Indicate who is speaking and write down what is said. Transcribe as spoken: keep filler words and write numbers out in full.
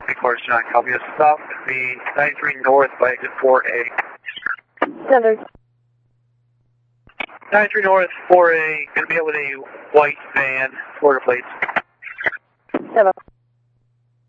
Speaker 1: Of course, John, copy. A stop would be ninety-three North by exit four A.
Speaker 2: Seven.
Speaker 1: ninety-three North, four A, going to be able to a white van, Florida plates.
Speaker 2: Seven.